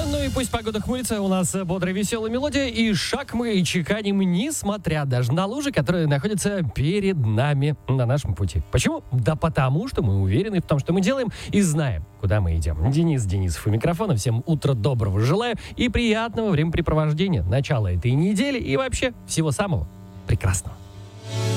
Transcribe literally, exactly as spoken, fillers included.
Ну и пусть погода хмурится, у нас бодрая веселая мелодия, и шаг мы чеканим, несмотря даже на лужи, которые находятся перед нами на нашем пути. Почему? Да потому, что мы уверены в том, что мы делаем, и знаем, куда мы идем. Денис Денисов у микрофона. Всем утра доброго желаю и приятного времяпрепровождения, начала этой недели и вообще всего самого прекрасного.